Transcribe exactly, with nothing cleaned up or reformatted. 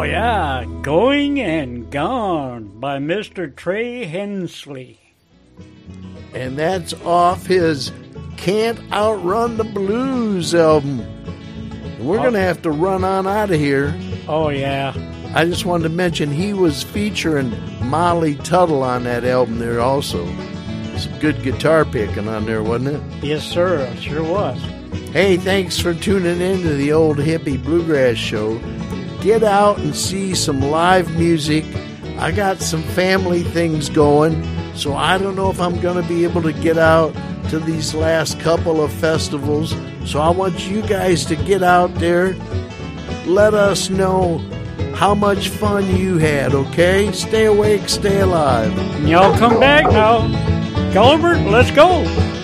yeah, Going and Gone by Mister Trey Hensley. And that's off his Can't Outrun the Blues album. We're oh. going to have to run on out of here. Oh, yeah. I just wanted to mention he was featuring Molly Tuttle on that album there also. Some good guitar picking on there, wasn't it? Yes, sir. It sure was. Hey, thanks for tuning in to the Old Hippie Bluegrass Show. Get out and see some live music. I got some family things going, so I don't know if I'm going to be able to get out to these last couple of festivals. So I want you guys to get out there. Let us know how much fun you had, okay? Stay awake, stay alive. Y'all come back now. Gulliver, let's go.